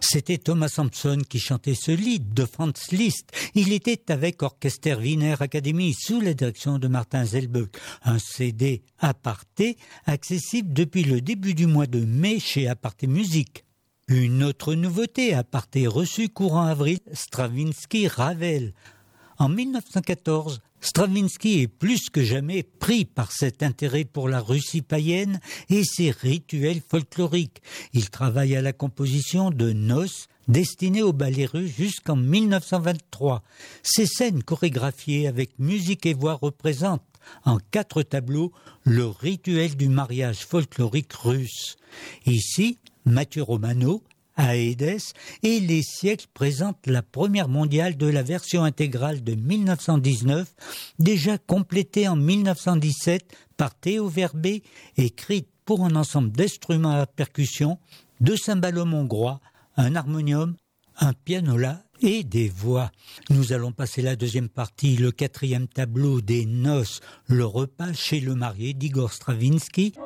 C'était Thomas Sampson qui chantait ce lied de Franz Liszt. Il était avec Orchester Wiener Academy sous la direction de Martin Zelböck. Un CD Aparté accessible depuis le début du mois de mai chez Aparté Musique. Une autre nouveauté Aparté reçue courant avril, Stravinsky-Ravel. En 1914, Stravinsky est plus que jamais pris par cet intérêt pour la Russie païenne et ses rituels folkloriques. Il travaille à la composition de Noces destinées au ballet russe jusqu'en 1923. Ces scènes chorégraphiées avec musique et voix représentent en 4 tableaux le rituel du mariage folklorique russe. Ici, Mathieu Romano, Aedes et les siècles présentent la première mondiale de la version intégrale de 1919, déjà complétée en 1917 par Théo Verbé, écrite pour un ensemble d'instruments à percussion, 2 cymbalums hongrois, un harmonium, un pianola et des voix. Nous allons passer la deuxième partie, le 4e tableau des Noces, le repas chez le marié d'Igor Stravinsky.